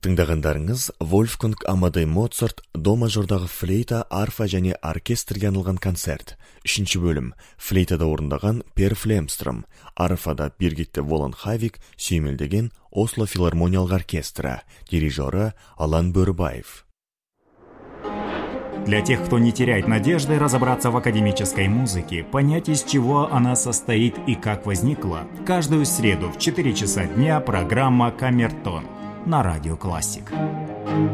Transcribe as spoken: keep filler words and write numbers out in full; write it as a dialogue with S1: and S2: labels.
S1: Тыңдағандарыңыз Вольфганг Амадей Моцарт до мажордағы флейта, арфа және оркестрге арналған концерт. Үшінші бөлім. Флейтада орындаған Пер Флемстром, арфада Биргитте Волан Хавик сүйемелдеген Осло филармониялық оркестрі, дирижері Алан Бөрібаев.
S2: Для тех, кто не теряет надежды разобраться в академической музыке, понять, из чего она состоит и как возникла, каждую среду в четыре часа дня программа «Камертон» на Радио Классик.